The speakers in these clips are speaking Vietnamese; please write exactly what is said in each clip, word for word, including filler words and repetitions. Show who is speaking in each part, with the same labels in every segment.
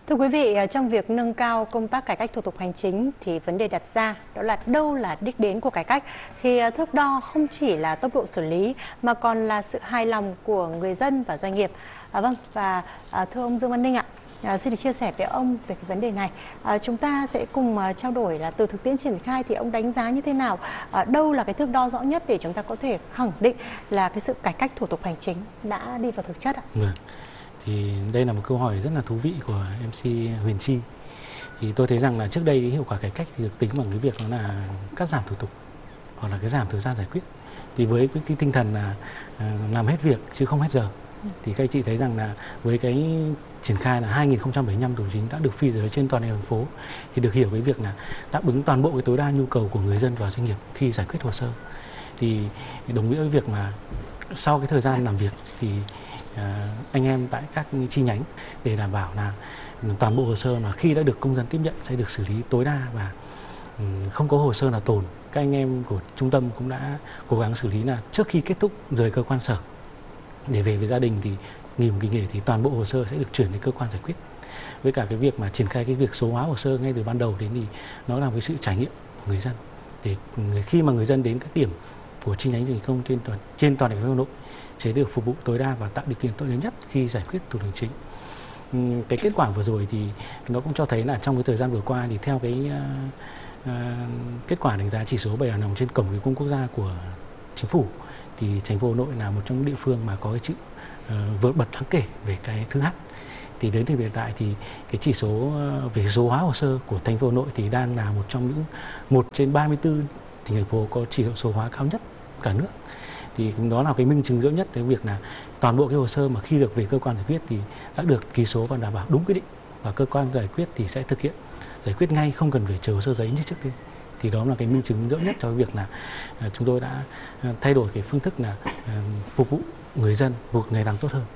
Speaker 1: Thưa quý vị, trong việc nâng cao công tác cải cách thủ tục hành chính thì vấn đề đặt ra đó là đâu là đích đến của cải cách, khi thước đo không chỉ là tốc độ xử lý mà còn là sự hài lòng của người dân và doanh nghiệp. À, vâng, và à, thưa ông Dương Văn Ninh ạ, à, xin được chia sẻ với ông về cái vấn đề này. À, chúng ta sẽ cùng à, trao đổi là từ thực tiễn triển khai thì ông đánh giá như thế nào, à, đâu là cái thước đo rõ nhất để chúng ta có thể khẳng định là cái sự cải cách thủ tục hành chính đã đi vào thực chất ạ?
Speaker 2: Vâng. Thì đây là một câu hỏi rất là thú vị của em xê Huyền Chi. Thì tôi thấy rằng là trước đây cái hiệu quả cải cách thì được tính bằng cái việc đó là cắt giảm thủ tục hoặc là cái giảm thời gian giải quyết. Thì với cái tinh thần là làm hết việc chứ không hết giờ, thì các anh chị thấy rằng là với cái triển khai là hai nghìn không trăm bảy mươi lăm thủ tục chính đã được phi giới trên toàn thành phố, thì được hiểu cái việc là đáp ứng toàn bộ cái tối đa nhu cầu của người dân và doanh nghiệp khi giải quyết hồ sơ. Thì đồng nghĩa với việc mà sau cái thời gian làm việc thì À, anh em tại các chi nhánh để đảm bảo là toàn bộ hồ sơ mà khi đã được công dân tiếp nhận sẽ được xử lý tối đa và um, không có hồ sơ nào tồn. Các anh em của trung tâm cũng đã cố gắng xử lý là trước khi kết thúc rời cơ quan sở để về với gia đình thì nghỉ một kỳ nghỉ thì toàn bộ hồ sơ sẽ được chuyển đến cơ quan giải quyết. Với cả cái việc mà triển khai cái việc số hóa hồ sơ ngay từ ban đầu đến thì nó là một cái sự trải nghiệm của người dân, để người, khi mà người dân đến các điểm của chi nhánh hành công trên toàn trên toàn thành phố Hà Nội sẽ được phục vụ tối đa và tạo điều kiện tốt nhất khi giải quyết thủ tục hành chính. Cái kết quả vừa rồi thì nó cũng cho thấy là trong cái thời gian vừa qua thì theo cái uh, uh, kết quả đánh giá chỉ số bảy hài lòng trên cổng dịch vụ công quốc gia của chính phủ thì thành phố Hà Nội là một trong những địa phương mà có cái chữ uh, vượt bật đáng kể về cái thứ H. Thì đến thời hiện tại thì cái chỉ số uh, về số hóa hồ sơ của thành phố Hà Nội thì đang là một trong những một trên ba mươi tư thì thành phố có chỉ số số hóa cao nhất cả nước. Thì đó là cái minh chứng rõ nhất cái việc là toàn bộ cái hồ sơ mà khi được về cơ quan giải quyết thì đã được ký số và đảm bảo đúng quy định, và cơ quan giải quyết thì sẽ thực hiện giải quyết ngay, không cần phải chờ hồ sơ giấy như trước đây. Thì đó là cái minh chứng rõ nhất cho cái việc là chúng tôi đã thay đổi cái phương thức là phục vụ người dân một ngày càng tốt hơn.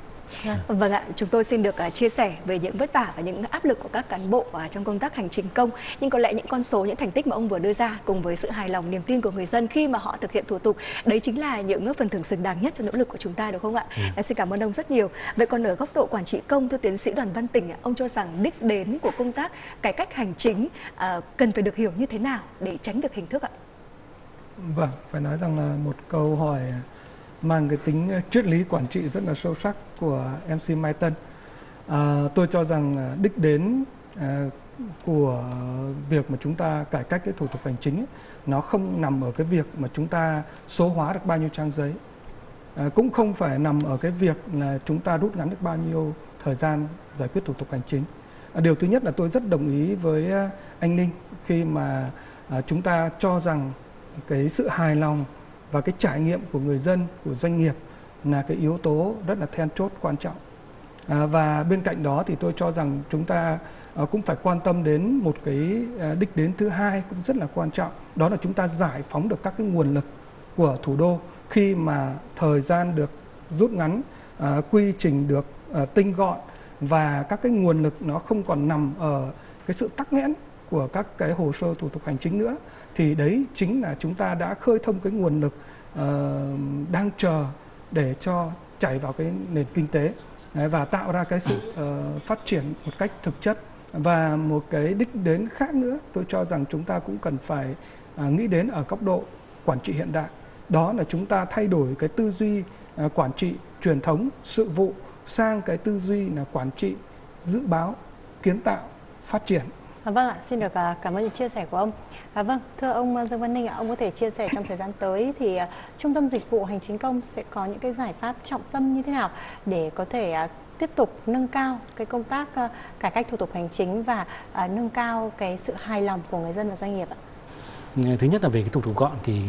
Speaker 3: Vâng ạ, chúng tôi xin được uh, chia sẻ về những vất vả và những áp lực của các cán bộ uh, trong công tác hành chính công. Nhưng có lẽ những con số, những thành tích mà ông vừa đưa ra cùng với sự hài lòng, niềm tin của người dân khi mà họ thực hiện thủ tục, đấy chính là những phần thưởng xứng đáng nhất cho nỗ lực của chúng ta, đúng không ạ? Ừ. Em xin cảm ơn ông rất nhiều. Vậy còn ở góc độ quản trị công, thưa tiến sĩ Đoàn Văn Tình, ông cho rằng đích đến của công tác cải cách hành chính uh, cần phải được hiểu như thế nào để tránh được hình thức ạ?
Speaker 4: Vâng, phải nói rằng là một câu hỏi mang cái tính triết lý quản trị rất là sâu sắc của em xê Mai Tân. À, tôi cho rằng đích đến à, của việc mà chúng ta cải cách cái thủ tục hành chính ấy, nó không nằm ở cái việc mà chúng ta số hóa được bao nhiêu trang giấy, à, cũng không phải nằm ở cái việc là chúng ta rút ngắn được bao nhiêu thời gian giải quyết thủ tục hành chính. À, điều thứ nhất là tôi rất đồng ý với anh Ninh khi mà à, chúng ta cho rằng cái sự hài lòng và cái trải nghiệm của người dân, của doanh nghiệp là cái yếu tố rất là then chốt quan trọng. À, và bên cạnh đó thì tôi cho rằng chúng ta à, cũng phải quan tâm đến một cái à, đích đến thứ hai cũng rất là quan trọng. Đó là chúng ta giải phóng được các cái nguồn lực của thủ đô khi mà thời gian được rút ngắn, à, quy trình được à, tinh gọn và các cái nguồn lực nó không còn nằm ở cái sự tắc nghẽn của các cái hồ sơ thủ tục hành chính nữa. Thì đấy chính là chúng ta đã khơi thông cái nguồn lực uh, đang chờ để cho chảy vào cái nền kinh tế đấy, và tạo ra cái sự uh, phát triển một cách thực chất. Và một cái đích đến khác nữa tôi cho rằng chúng ta cũng cần phải uh, nghĩ đến ở góc độ quản trị hiện đại. Đó là chúng ta thay đổi cái tư duy uh, quản trị truyền thống sự vụ sang cái tư duy là quản trị dự báo, kiến tạo, phát triển.
Speaker 1: À, vâng ạ, xin được cảm ơn những chia sẻ của ông. À, vâng, thưa ông Dương Văn Ninh ạ, ông có thể chia sẻ trong thời gian tới thì uh, Trung tâm Dịch vụ Hành chính công sẽ có những cái giải pháp trọng tâm như thế nào để có thể uh, tiếp tục nâng cao cái công tác uh, cải cách thủ tục hành chính và uh, nâng cao cái sự hài lòng của người dân và doanh nghiệp ạ?
Speaker 2: Thứ nhất là về cái thủ tục gọn thì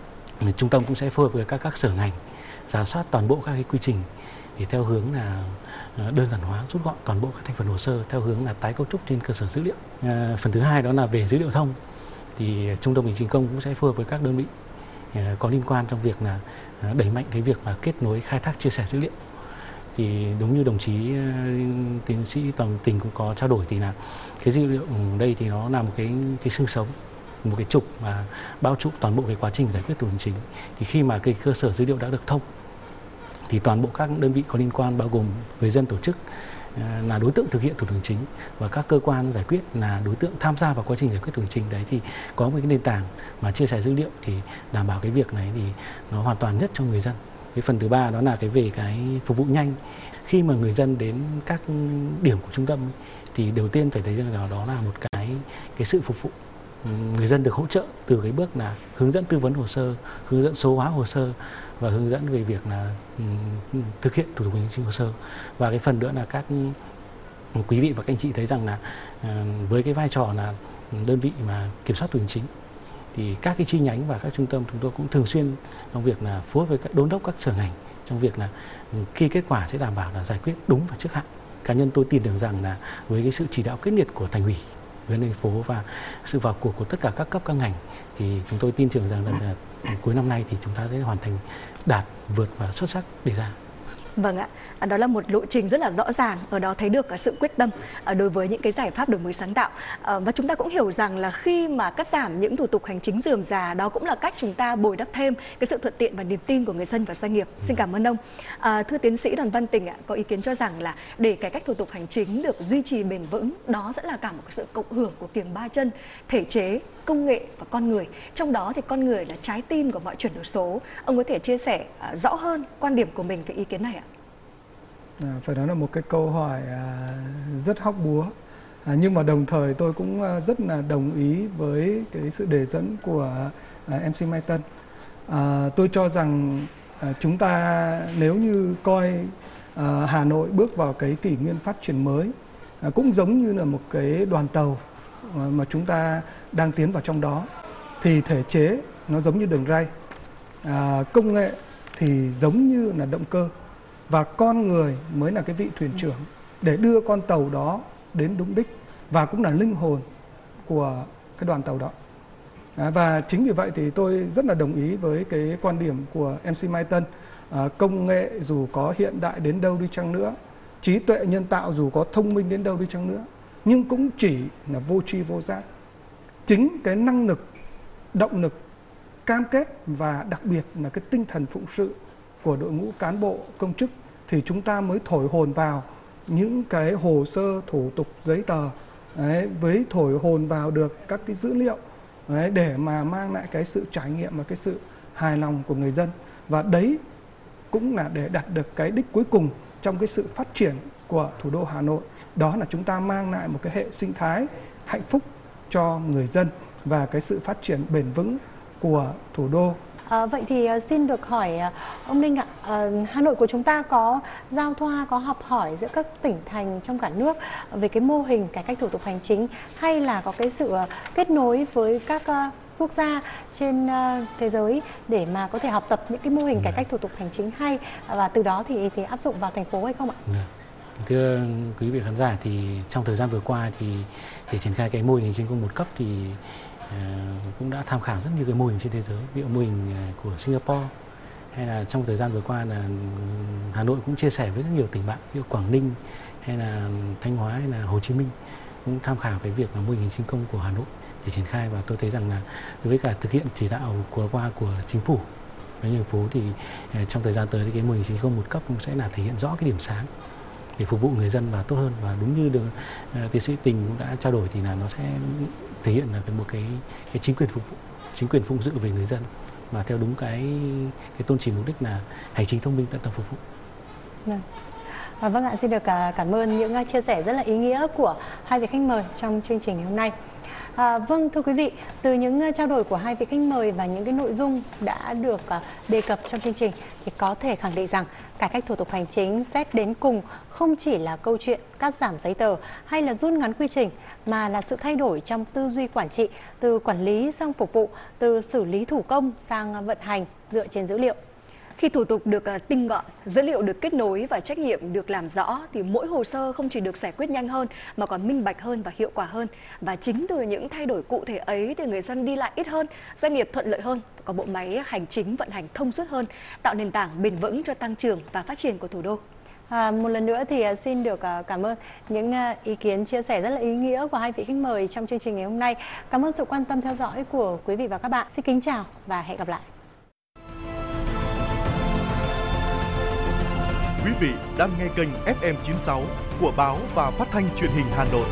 Speaker 2: trung tâm cũng sẽ phối hợp với các các sở ngành rà soát toàn bộ các cái quy trình thì theo hướng là đơn giản hóa, rút gọn toàn bộ các thành phần hồ sơ theo hướng là tái cấu trúc trên cơ sở dữ liệu. À, phần thứ hai đó là về dữ liệu thông thì Trung tâm Hành chính công cũng sẽ phối hợp với các đơn vị à, có liên quan trong việc là à, đẩy mạnh cái việc mà kết nối khai thác chia sẻ dữ liệu. Thì đúng như đồng chí uh, tiến sĩ Đoàn Tình cũng có trao đổi thì là cái dữ liệu ở đây thì nó là một cái cái xương sống, một cái trục mà bao trùm toàn bộ cái quá trình giải quyết thủ tục hành chính. Thì khi mà cái cơ sở dữ liệu đã được thông thì toàn bộ các đơn vị có liên quan bao gồm người dân, tổ chức là đối tượng thực hiện thủ tục hành chính và các cơ quan giải quyết là đối tượng tham gia vào quá trình giải quyết thủ tục hành chính đấy, thì có một cái nền tảng mà chia sẻ dữ liệu thì đảm bảo cái việc này thì nó hoàn toàn nhất cho người dân. Cái phần thứ ba đó là cái về cái phục vụ nhanh. Khi mà người dân đến các điểm của trung tâm thì đầu tiên phải thấy rằng là đó là một cái cái sự phục vụ. Người dân được hỗ trợ từ cái bước là hướng dẫn tư vấn hồ sơ, hướng dẫn số hóa hồ sơ và hướng dẫn về việc là um, thực hiện thủ tục hành chính hồ sơ. Và cái phần nữa là các quý vị và các anh chị thấy rằng là uh, với cái vai trò là đơn vị mà kiểm soát thủ tục hành chính thì các cái chi nhánh và các trung tâm chúng tôi cũng thường xuyên trong việc là phối hợp với các đôn đốc các sở ngành trong việc là khi kết quả sẽ đảm bảo là giải quyết đúng và trước hạn. Cá nhân tôi tin tưởng rằng là với cái sự chỉ đạo quyết liệt của Thành ủy, Ủy ban thành phố và sự vào cuộc của tất cả các cấp các ngành thì chúng tôi tin tưởng rằng là cuối năm nay thì chúng ta sẽ hoàn thành đạt, vượt và xuất sắc đề ra.
Speaker 3: Vâng ạ, đó là một lộ trình rất là rõ ràng, ở đó thấy được sự quyết tâm đối với những cái giải pháp đổi mới sáng tạo. Và chúng ta cũng hiểu rằng là khi mà cắt giảm những thủ tục hành chính rườm rà, đó cũng là cách chúng ta bồi đắp thêm cái sự thuận tiện và niềm tin của người dân và doanh nghiệp. Xin cảm ơn ông. À, thưa tiến sĩ Đoàn Văn Tình ạ, có ý kiến cho rằng là để cải cách thủ tục hành chính được duy trì bền vững, đó sẽ là cả một sự cộng hưởng của kiềng ba chân, thể chế, công nghệ và con người. Trong đó thì con người là trái tim của mọi chuyển đổi số. Ông có thể chia sẻ rõ hơn quan điểm của mình về ý kiến này ạ?
Speaker 4: À, phải nói là một cái câu hỏi à, rất hóc búa, à, nhưng mà đồng thời tôi cũng à, rất là đồng ý với cái sự đề dẫn của à, em xê Mai Tân. À, tôi cho rằng à, chúng ta nếu như coi à, Hà Nội bước vào cái kỷ nguyên phát triển mới, à, cũng giống như là một cái đoàn tàu à, mà chúng ta đang tiến vào trong đó, thì thể chế nó giống như đường ray, à, công nghệ thì giống như là động cơ, và con người mới là cái vị thuyền trưởng để đưa con tàu đó đến đúng đích, và cũng là linh hồn của cái đoàn tàu đó. À, và chính vì vậy thì tôi rất là đồng ý với cái quan điểm của em xê Mai Tân. À, công nghệ dù có hiện đại đến đâu đi chăng nữa, trí tuệ nhân tạo dù có thông minh đến đâu đi chăng nữa, nhưng cũng chỉ là vô tri vô giác. Chính cái năng lực, động lực, cam kết và đặc biệt là cái tinh thần phụng sự của đội ngũ cán bộ công chức thì chúng ta mới thổi hồn vào những cái hồ sơ thủ tục giấy tờ đấy, với thổi hồn vào được các cái dữ liệu đấy, để mà mang lại cái sự trải nghiệm và cái sự hài lòng của người dân. Và đấy cũng là để đạt được cái đích cuối cùng trong cái sự phát triển của thủ đô Hà Nội, đó là chúng ta mang lại một cái hệ sinh thái hạnh phúc cho người dân và cái sự phát triển bền vững của thủ đô.
Speaker 1: À, vậy thì xin được hỏi ông Linh ạ, à, Hà Nội của chúng ta có giao thoa, có học hỏi giữa các tỉnh thành trong cả nước về cái mô hình cải cách thủ tục hành chính, hay là có cái sự kết nối với các uh, quốc gia trên uh, thế giới để mà có thể học tập những cái mô hình cải cách thủ tục hành chính hay, và từ đó thì thì áp dụng vào thành phố hay không ạ?
Speaker 2: Thưa quý vị khán giả, thì trong thời gian vừa qua thì để triển khai cái mô hình hành chính công một cấp thì cũng đã tham khảo rất nhiều cái mô hình trên thế giới, ví dụ mô hình của Singapore, hay là trong thời gian vừa qua là Hà Nội cũng chia sẻ với rất nhiều tỉnh bạn, ví dụ Quảng Ninh hay là Thanh Hóa hay là Hồ Chí Minh cũng tham khảo cái việc là mô hình hành chính công của Hà Nội để triển khai. Và tôi thấy rằng là đối với cả thực hiện chỉ đạo của qua của chính phủ với thành phố thì trong thời gian tới thì cái mô hình hành chính công một cấp cũng sẽ là thể hiện rõ cái điểm sáng để phục vụ người dân và tốt hơn. Và đúng như được uh, tiến sĩ Tình cũng đã trao đổi thì là nó sẽ thể hiện là một cái, cái chính quyền phục vụ, chính quyền phụng sự về người dân mà theo đúng cái cái tôn chỉ mục đích là hành chính thông minh tận tâm phục vụ.
Speaker 1: Vâng. À, vâng ạ, xin được cảm ơn những chia sẻ rất là ý nghĩa của hai vị khách mời trong chương trình ngày hôm nay. À, vâng, thưa quý vị, từ những trao đổi của hai vị khách mời và những cái nội dung đã được uh, đề cập trong chương trình thì có thể khẳng định rằng cải cách thủ tục hành chính xét đến cùng không chỉ là câu chuyện cắt giảm giấy tờ hay là rút ngắn quy trình, mà là sự thay đổi trong tư duy quản trị, từ quản lý sang phục vụ, từ xử lý thủ công sang vận hành dựa trên dữ liệu.
Speaker 3: Khi thủ tục được tinh gọn, dữ liệu được kết nối và trách nhiệm được làm rõ thì mỗi hồ sơ không chỉ được giải quyết nhanh hơn mà còn minh bạch hơn và hiệu quả hơn. Và chính từ những thay đổi cụ thể ấy thì người dân đi lại ít hơn, doanh nghiệp thuận lợi hơn, có bộ máy hành chính vận hành thông suốt hơn, tạo nền tảng bền vững cho tăng trưởng và phát triển của thủ đô.
Speaker 1: À, một lần nữa thì xin được cảm ơn những ý kiến chia sẻ rất là ý nghĩa của hai vị khách mời trong chương trình ngày hôm nay. Cảm ơn sự quan tâm theo dõi của quý vị và các bạn. Xin kính chào và hẹn gặp lại.
Speaker 5: Quý vị đang nghe kênh ép em chín sáu của Báo và Phát thanh Truyền hình Hà Nội.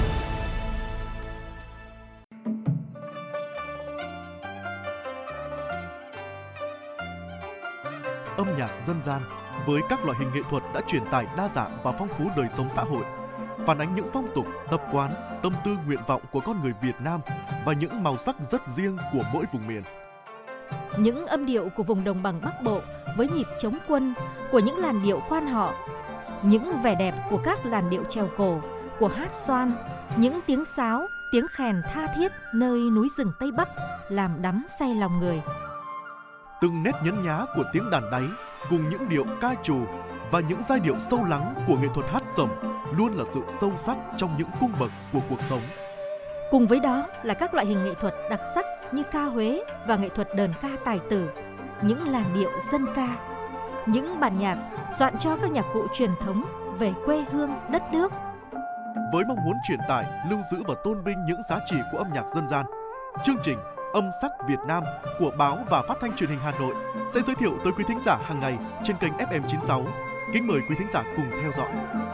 Speaker 5: Âm nhạc dân gian với các loại hình nghệ thuật đã truyền tải đa dạng và phong phú đời sống xã hội, phản ánh những phong tục, tập quán, tâm tư nguyện vọng của con người Việt Nam và những màu sắc rất riêng của mỗi vùng miền.
Speaker 6: Những âm điệu của vùng đồng bằng Bắc Bộ với nhịp chống quân của những làn điệu quan họ, những vẻ đẹp của các làn điệu trèo cổ, của hát xoan, những tiếng sáo, tiếng khèn tha thiết nơi núi rừng Tây Bắc làm đắm say lòng người.
Speaker 5: Từng nét nhấn nhá của tiếng đàn đáy cùng những điệu ca trù và những giai điệu sâu lắng của nghệ thuật hát sẩm luôn là sự sâu sắc trong những cung bậc của cuộc sống.
Speaker 6: Cùng với đó là các loại hình nghệ thuật đặc sắc như ca Huế và nghệ thuật đờn ca tài tử, những làn điệu dân ca, những bản nhạc soạn cho các nhạc cụ truyền thống về quê hương đất nước.
Speaker 5: Với mong muốn truyền tải, lưu giữ và tôn vinh những giá trị của âm nhạc dân gian, chương trình Âm sắc Việt Nam của Báo và Phát thanh Truyền hình Hà Nội sẽ giới thiệu tới quý thính giả hàng ngày trên kênh ép em chín sáu. Kính mời quý thính giả cùng theo dõi.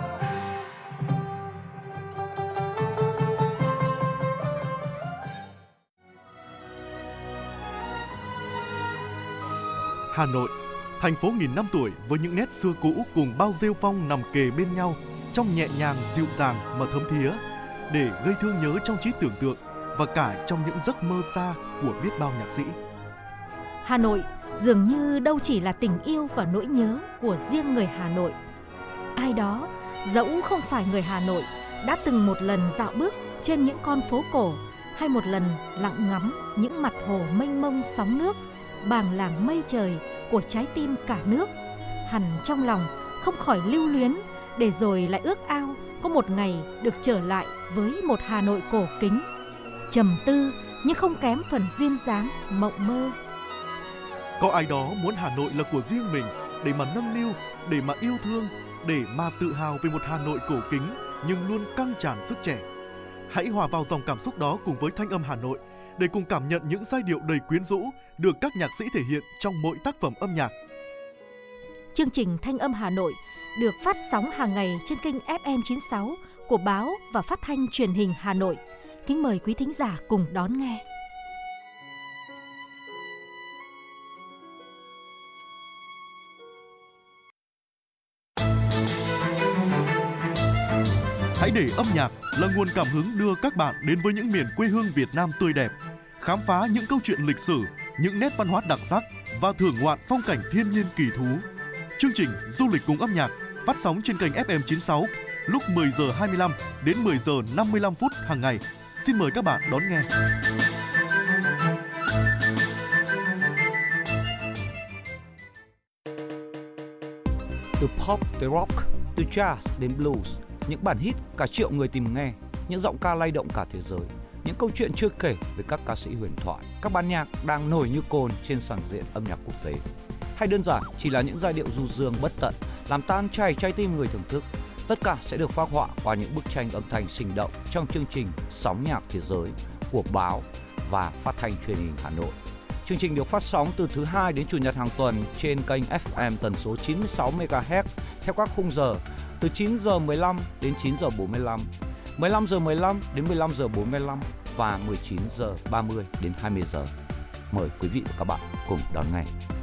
Speaker 5: Hà Nội, thành phố nghìn năm tuổi với những nét xưa cũ cùng bao rêu phong nằm kề bên nhau trong nhẹ nhàng dịu dàng mà thấm thía, để gây thương nhớ trong trí tưởng tượng và cả trong những giấc mơ xa của biết bao nhạc sĩ.
Speaker 6: Hà Nội dường như đâu chỉ là tình yêu và nỗi nhớ của riêng người Hà Nội. Ai đó, dẫu không phải người Hà Nội, đã từng một lần dạo bước trên những con phố cổ hay một lần lặng ngắm những mặt hồ mênh mông sóng nước, bàng làng mây trời của trái tim cả nước, hẳn trong lòng không khỏi lưu luyến, để rồi lại ước ao có một ngày được trở lại với một Hà Nội cổ kính, trầm tư nhưng không kém phần duyên dáng mộng mơ.
Speaker 5: Có ai đó muốn Hà Nội là của riêng mình, để mà nâng niu, để mà yêu thương, để mà tự hào về một Hà Nội cổ kính nhưng luôn căng tràn sức trẻ. Hãy hòa vào dòng cảm xúc đó cùng với thanh âm Hà Nội, để cùng cảm nhận những giai điệu đầy quyến rũ được các nhạc sĩ thể hiện trong mỗi tác phẩm âm nhạc.
Speaker 6: Chương trình Thanh âm Hà Nội được phát sóng hàng ngày trên kênh ép em chín sáu của Báo và Phát thanh Truyền hình Hà Nội. Kính mời quý thính giả cùng đón nghe.
Speaker 5: Hãy để âm nhạc là nguồn cảm hứng đưa các bạn đến với những miền quê hương Việt Nam tươi đẹp, khám phá những câu chuyện lịch sử, những nét văn hóa đặc sắc và thưởng ngoạn phong cảnh thiên nhiên kỳ thú. Chương trình Du lịch cùng âm nhạc phát sóng trên kênh ép em chín sáu lúc mười giờ hai mươi lăm đến mười giờ năm mươi lăm phút hàng ngày. Xin mời các bạn đón nghe.
Speaker 7: Từ pop tới rock, từ jazz đến blues, những bản hit cả triệu người tìm nghe, những giọng ca lay động cả thế giới, những câu chuyện chưa kể về các ca sĩ huyền thoại, các ban nhạc đang nổi như cồn trên sàn diễn âm nhạc quốc tế. Hay đơn giản chỉ là những giai điệu du dương bất tận, làm tan chảy trái tim người thưởng thức. Tất cả sẽ được phác họa qua những bức tranh âm thanh sinh động trong chương trình Sóng nhạc thế giới của Báo và Phát thanh Truyền hình Hà Nội. Chương trình được phát sóng từ thứ hai đến chủ nhật hàng tuần trên kênh ép em tần số chín mươi sáu mê ga héc theo các khung giờ từ chín giờ mười lăm đến chín giờ bốn mươi lăm, mười lăm giờ mười lăm đến mười lăm giờ bốn mươi lăm và mười chín giờ ba mươi đến hai mươi giờ. Mời quý vị và các bạn cùng đón nghe.